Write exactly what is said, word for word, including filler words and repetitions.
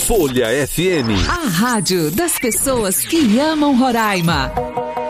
Folha F M. A rádio das pessoas que amam Roraima.